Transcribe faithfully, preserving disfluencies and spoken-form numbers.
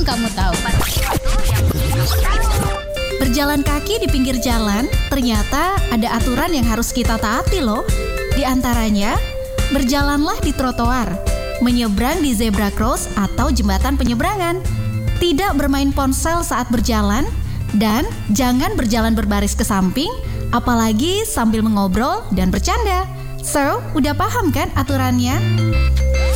kamu tahu. Berjalan kaki di pinggir jalan, ternyata ada aturan yang harus kita taati loh. Di antaranya, berjalanlah di trotoar, menyeberang di zebra cross atau jembatan penyeberangan, tidak bermain ponsel saat berjalan, dan jangan berjalan berbaris ke samping, apalagi sambil mengobrol dan bercanda. So, udah paham kan aturannya?